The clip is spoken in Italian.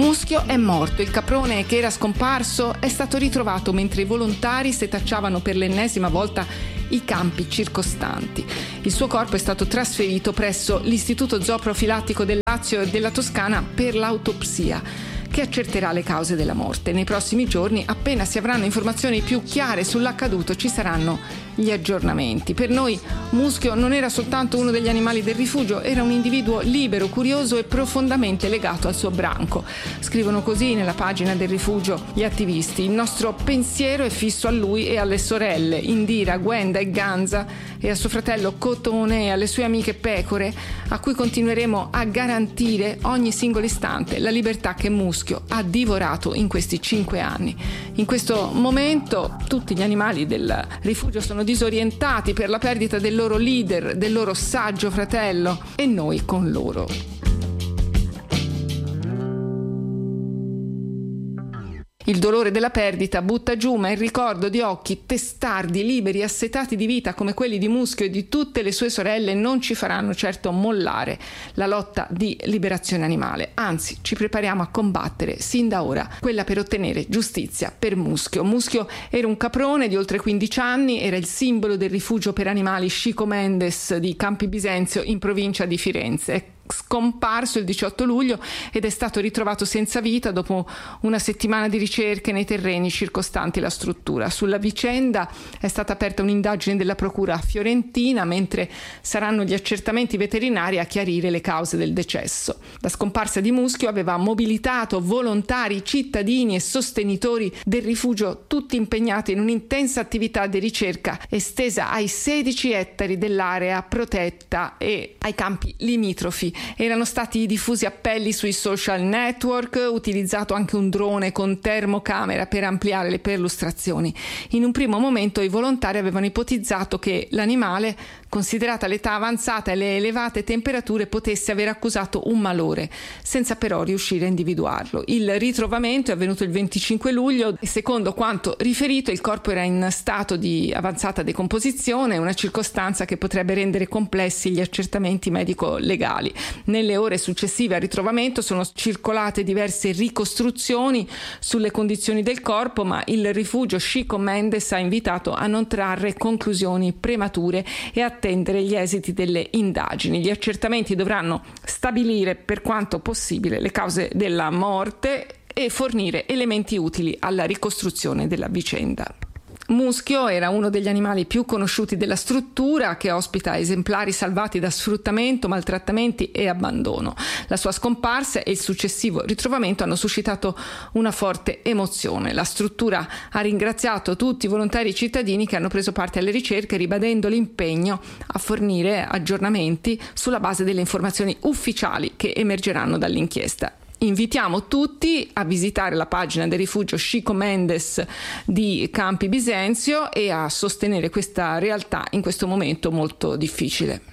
Muschio è morto. Il caprone che era scomparso è stato ritrovato mentre i volontari setacciavano per l'ennesima volta i campi circostanti. Il suo corpo è stato trasferito presso l'Istituto Zooprofilattico del Lazio e della Toscana per l'autopsia, che accerterà le cause della morte. Nei prossimi giorni, appena si avranno informazioni più chiare sull'accaduto, ci saranno gli aggiornamenti. Per noi Muschio non era soltanto uno degli animali del rifugio, era un individuo libero, curioso e profondamente legato al suo branco. Scrivono così nella pagina del rifugio gli attivisti. Il nostro pensiero è fisso a lui e alle sorelle Indira, Gwenda e Ganza, e a suo fratello Cotone e alle sue amiche pecore, a cui continueremo a garantire ogni singolo istante la libertà che Muschio ha divorato in questi 5 anni. In questo momento tutti gli animali del rifugio sono disorientati per la perdita del loro leader, del loro saggio fratello, e noi con loro. Il dolore della perdita butta giù, ma il ricordo di occhi testardi, liberi, assetati di vita come quelli di Muschio e di tutte le sue sorelle non ci faranno certo mollare la lotta di liberazione animale. Anzi, ci prepariamo a combattere sin da ora quella per ottenere giustizia per Muschio. Muschio era un caprone di oltre 15 anni, era il simbolo del rifugio per animali Chico Mendes di Campi Bisenzio in provincia di Firenze. È scomparso il 18 luglio ed è stato ritrovato senza vita dopo una settimana di ricerche nei terreni circostanti la struttura. Sulla vicenda è stata aperta un'indagine della procura fiorentina, mentre saranno gli accertamenti veterinari a chiarire le cause del decesso. La scomparsa di Muschio aveva mobilitato volontari, cittadini e sostenitori del rifugio, tutti impegnati in un'intensa attività di ricerca estesa ai 16 ettari dell'area protetta e ai campi limitrofi. Erano stati diffusi appelli sui social network, utilizzato anche un drone con termocamera per ampliare le perlustrazioni. In un primo momento i volontari avevano ipotizzato che l'animale, considerata l'età avanzata e le elevate temperature, potesse aver accusato un malore, senza però riuscire a individuarlo. Il ritrovamento è avvenuto il 25 luglio e secondo quanto riferito il corpo era in stato di avanzata decomposizione, una circostanza che potrebbe rendere complessi gli accertamenti medico-legali. Nelle ore successive al ritrovamento sono circolate diverse ricostruzioni sulle condizioni del corpo, ma il rifugio Chico Mendes ha invitato a non trarre conclusioni premature e attendere gli esiti delle indagini. Gli accertamenti dovranno stabilire per quanto possibile le cause della morte e fornire elementi utili alla ricostruzione della vicenda. Muschio era uno degli animali più conosciuti della struttura, che ospita esemplari salvati da sfruttamento, maltrattamenti e abbandono. La sua scomparsa e il successivo ritrovamento hanno suscitato una forte emozione. La struttura ha ringraziato tutti i volontari e cittadini che hanno preso parte alle ricerche, ribadendo l'impegno a fornire aggiornamenti sulla base delle informazioni ufficiali che emergeranno dall'inchiesta. Invitiamo tutti a visitare la pagina del rifugio Chico Mendes di Campi Bisenzio e a sostenere questa realtà in questo momento molto difficile.